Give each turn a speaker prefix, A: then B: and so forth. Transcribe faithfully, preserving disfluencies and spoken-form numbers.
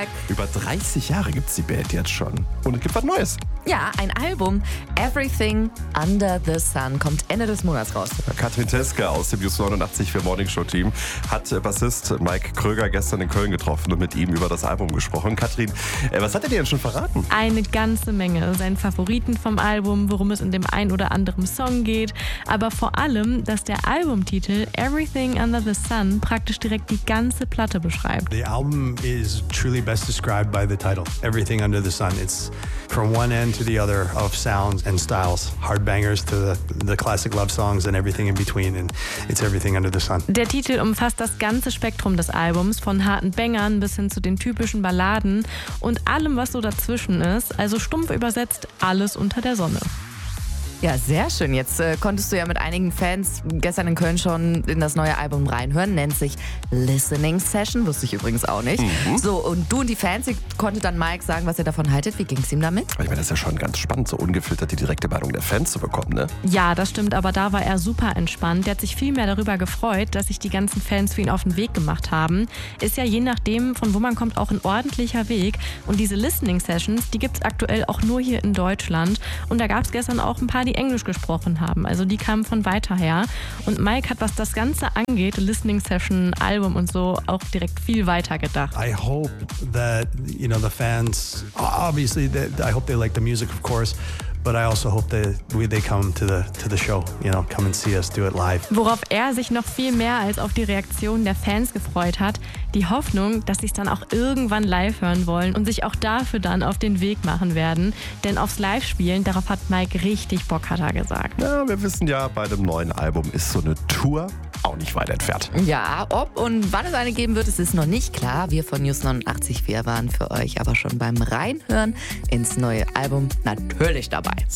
A: Track.
B: Über dreißig Jahre gibt's die Band jetzt schon. Und es gibt was Neues.
A: Ja, ein Album. Everything Under the Sun kommt Ende des Monats raus.
B: Katrin Teske aus dem News neunundachtzig für Morning Show Team hat Bassist Mike Kröger gestern in Köln getroffen und mit ihm über das Album gesprochen. Katrin, äh, was hat er dir denn schon verraten?
C: Eine ganze Menge. Seinen Favoriten vom Album, worum es in dem ein oder anderen Song geht. Aber vor allem, dass der Albumtitel Everything Under the Sun praktisch direkt die ganze Platte beschreibt.
D: The album is truly best described by the title, Everything Under the Sun. It's from one end to the other of sounds and styles. Hard bangers to the, the classic love songs and everything in between. And it's everything under the sun.
C: Der Titel umfasst das ganze Spektrum des Albums, von harten Bangern bis hin zu den typischen Balladen und allem, was so dazwischen ist. Also stumpf übersetzt, alles unter der Sonne.
A: Ja, sehr schön. Jetzt äh, konntest du ja mit einigen Fans gestern in Köln schon in das neue Album reinhören. Nennt sich Listening Session, wusste ich übrigens auch nicht. Mhm. So, und du und die Fans, ihr konnte dann Mike sagen, was ihr davon haltet. Wie ging es ihm damit?
B: Ich meine, das ist ja schon ganz spannend, so ungefiltert die direkte Meinung der Fans zu bekommen, ne?
C: Ja, das stimmt, aber da war er super entspannt. Der hat sich viel mehr darüber gefreut, dass sich die ganzen Fans für ihn auf den Weg gemacht haben. Ist ja je nachdem, von wo man kommt, auch ein ordentlicher Weg. Und diese Listening Sessions, die gibt es aktuell auch nur hier in Deutschland. Und da gab es gestern auch ein paar, die Englisch gesprochen haben. Also die kamen von weiter her. Und Mike hat, was das Ganze angeht, Listening Session, Album und so, auch direkt viel weiter gedacht.
D: I hope that, you know, the fans, obviously, they, I hope they like the music, of course. But I also hope that we, they come to the to the show, you know, come and see us do it live.
C: Worauf er sich noch viel mehr als auf die Reaktion der Fans gefreut hat, die Hoffnung, dass sie es dann auch irgendwann live hören wollen und sich auch dafür dann auf den Weg machen werden. Denn aufs Live-Spielen, darauf hat Mike richtig Bock, hat er gesagt.
B: Ja, wir wissen ja, bei dem neuen Album ist so eine Tour auch nicht weit entfernt.
A: Ja, ob und wann es eine geben wird, es ist noch nicht klar. Wir von News neunundachtzig, wir waren für euch aber schon beim Reinhören ins neue Album natürlich dabei.